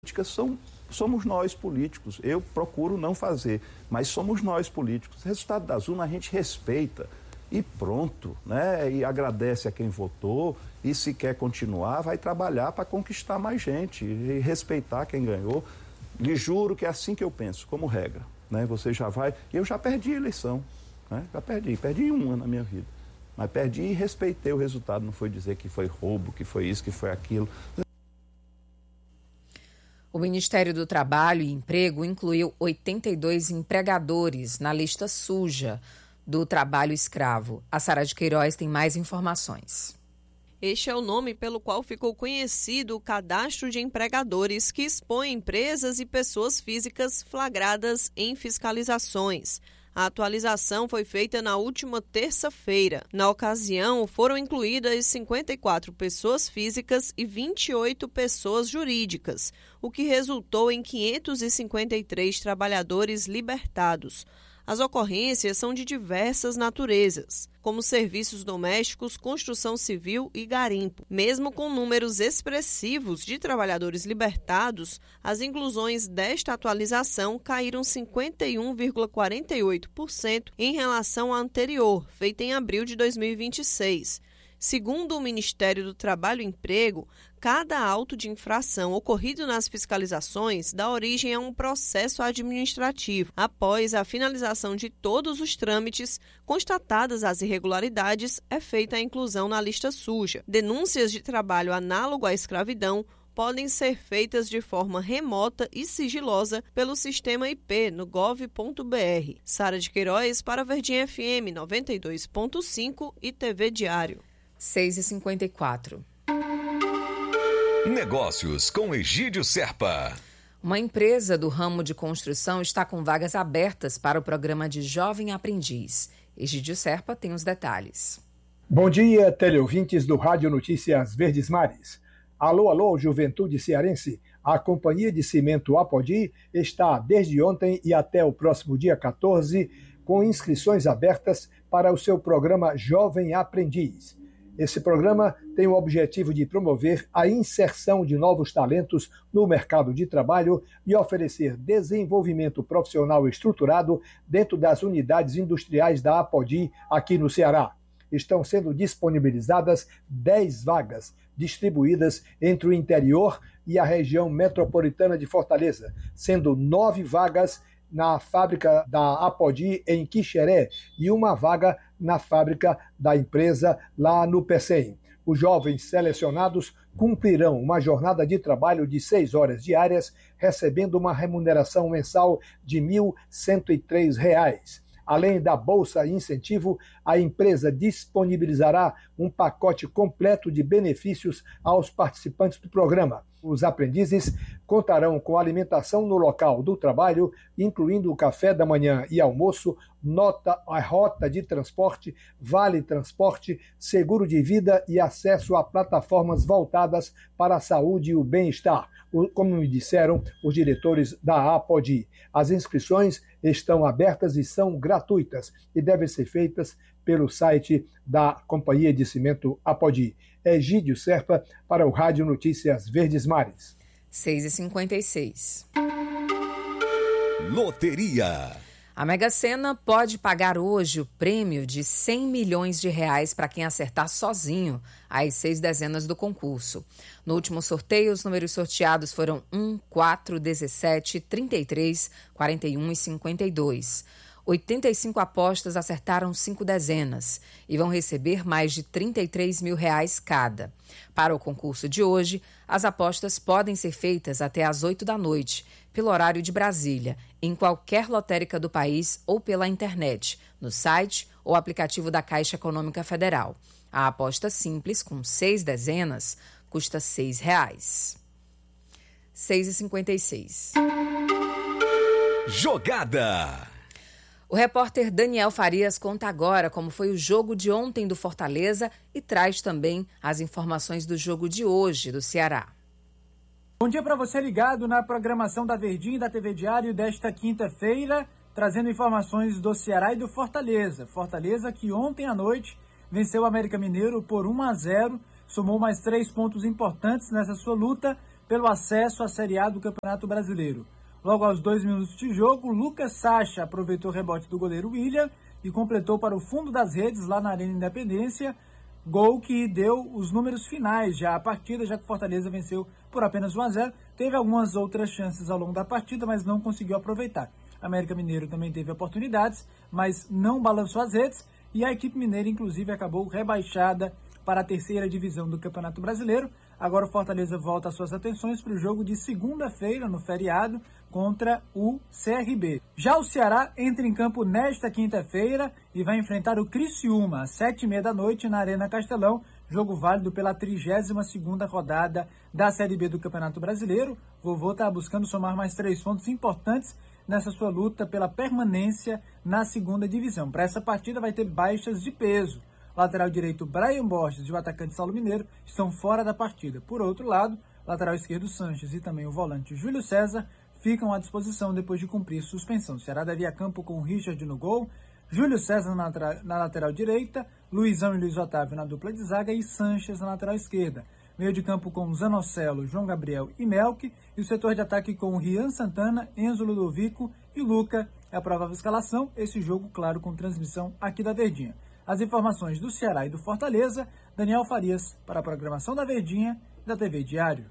política somos nós políticos. Eu procuro não fazer, mas somos nós políticos. O resultado das urnas a gente respeita e pronto, né? E agradece a quem votou e se quer continuar, vai trabalhar para conquistar mais gente e respeitar quem ganhou. Lhe juro que é assim que eu penso, como regra, né? Você já vai... Eu já perdi a eleição, né? Já perdi um ano na minha vida. Mas perdi e respeitei o resultado, não foi dizer que foi roubo, que foi isso, que foi aquilo. O Ministério do Trabalho e Emprego incluiu 82 empregadores na lista suja do trabalho escravo. A Sara de Queiroz tem mais informações. Este é o nome pelo qual ficou conhecido o cadastro de empregadores que expõe empresas e pessoas físicas flagradas em fiscalizações. A atualização foi feita na última terça-feira. Na ocasião, foram incluídas 54 pessoas físicas e 28 pessoas jurídicas, o que resultou em 553 trabalhadores libertados. As ocorrências são de diversas naturezas, como serviços domésticos, construção civil e garimpo. Mesmo com números expressivos de trabalhadores libertados, as inclusões desta atualização caíram 51,48% em relação à anterior, feita em abril de 2026. Segundo o Ministério do Trabalho e Emprego, cada auto de infração ocorrido nas fiscalizações dá origem a um processo administrativo. Após a finalização de todos os trâmites, constatadas as irregularidades, é feita a inclusão na lista suja. Denúncias de trabalho análogo à escravidão podem ser feitas de forma remota e sigilosa pelo sistema IP no gov.br. Sara de Queiroz para Verdinha FM 92.5 e TV Diário. 6h54. Negócios com Egídio Serpa. Uma empresa do ramo de construção está com vagas abertas para o programa de Jovem Aprendiz. Egídio Serpa tem os detalhes. Bom dia, teleouvintes do Rádio Notícias Verdes Mares. Alô, alô, juventude cearense. A Companhia de Cimento Apodi está desde ontem e até o próximo dia 14 com inscrições abertas para o seu programa Jovem Aprendiz. Esse programa tem o objetivo de promover a inserção de novos talentos no mercado de trabalho e oferecer desenvolvimento profissional estruturado dentro das unidades industriais da Apodi aqui no Ceará. Estão sendo disponibilizadas 10 vagas, distribuídas entre o interior e a região metropolitana de Fortaleza, sendo 9 vagas na fábrica da Apodi em Quixeré e uma vaga na fábrica da empresa lá no Pecém. Os jovens selecionados cumprirão uma jornada de trabalho de 6 horas diárias, recebendo uma remuneração mensal de R$ 1.103. Além da Bolsa Incentivo, a empresa disponibilizará um pacote completo de benefícios aos participantes do programa. Os aprendizes contarão com alimentação no local do trabalho, incluindo o café da manhã e almoço, a rota de transporte, vale transporte, seguro de vida e acesso a plataformas voltadas para a saúde e o bem-estar, como me disseram os diretores da Apodi. As inscrições estão abertas e são gratuitas e devem ser feitas pelo site da Companhia de Cimento Apodi. Egídio Serpa para o Rádio Notícias Verdes Mares. 6h56. Loteria. A Mega Sena pode pagar hoje o prêmio de R$100 milhões para quem acertar sozinho as 6 dezenas do concurso. No último sorteio, os números sorteados foram 1, 4, 17, 33, 41 e 52. 85 apostas acertaram 5 dezenas e vão receber mais de R$33 mil cada. Para o concurso de hoje, as apostas podem ser feitas até às 8 da noite, pelo horário de Brasília, em qualquer lotérica do país ou pela internet, no site ou aplicativo da Caixa Econômica Federal. A aposta simples, com 6 dezenas, custa R$ 6,00. 6h56. Jogada. O repórter Daniel Farias conta agora como foi o jogo de ontem do Fortaleza e traz também as informações do jogo de hoje do Ceará. Bom dia para você ligado na programação da Verdinha e da TV Diário desta quinta-feira, trazendo informações do Ceará e do Fortaleza. Fortaleza que ontem à noite venceu o América Mineiro por 1-0, somou mais 3 pontos importantes nessa sua luta pelo acesso à Série A do Campeonato Brasileiro. Logo aos 2 minutos de jogo, Lucas Sacha aproveitou o rebote do goleiro William e completou para o fundo das redes lá na Arena Independência, gol que deu os números finais já a partida, já que o Fortaleza venceu por apenas 1-0. Teve algumas outras chances ao longo da partida, mas não conseguiu aproveitar. América Mineiro também teve oportunidades, mas não balançou as redes e a equipe mineira, inclusive, acabou rebaixada para a 3ª divisão do Campeonato Brasileiro. Agora o Fortaleza volta as suas atenções para o jogo de segunda-feira, no feriado, contra o CRB. Já o Ceará entra em campo nesta quinta-feira e vai enfrentar o Criciúma às 7h30 da noite na Arena Castelão, jogo válido pela 32ª rodada da Série B do Campeonato Brasileiro. O Vovô está buscando somar mais 3 pontos importantes nessa sua luta pela permanência na 2ª divisão. Para essa partida vai ter baixas de peso. Lateral direito Brian Borges e o atacante Saulo Mineiro estão fora da partida. Por outro lado, lateral esquerdo Sanches e também o volante Júlio César ficam à disposição depois de cumprir suspensão. O Ceará deve ir a campo com o Richard no gol, Júlio César na lateral direita, Luizão e Luiz Otávio na dupla de zaga e Sanches na lateral esquerda. Meio de campo com Zanocelo, João Gabriel e Melk, e o setor de ataque com Rian Santana, Enzo Ludovico e Luca. É a provável escalação, esse jogo, claro, com transmissão aqui da Verdinha. As informações do Ceará e do Fortaleza, Daniel Farias, para a programação da Verdinha e da TV Diário.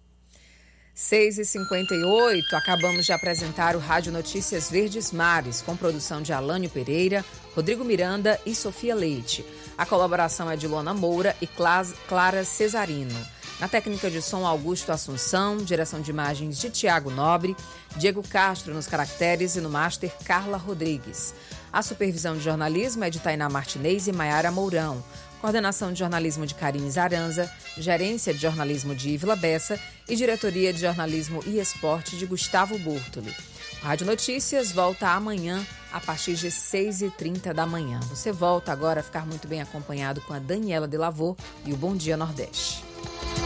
6h58, acabamos de apresentar o Rádio Notícias Verdes Mares, com produção de Alânio Pereira, Rodrigo Miranda e Sofia Leite. A colaboração é de Lona Moura e Clara Cesarino. Na técnica de som, Augusto Assunção, direção de imagens de Tiago Nobre, Diego Castro nos caracteres e no master Carla Rodrigues. A supervisão de jornalismo é de Tainá Martinez e Maiara Mourão. Coordenação de jornalismo de Karine Zaranza, gerência de jornalismo de Ívila Bessa e diretoria de jornalismo e esporte de Gustavo Bortoli. O Rádio Notícias volta amanhã a partir de 6h30 da manhã. Você volta agora a ficar muito bem acompanhado com a Daniela Delavô e o Bom Dia Nordeste.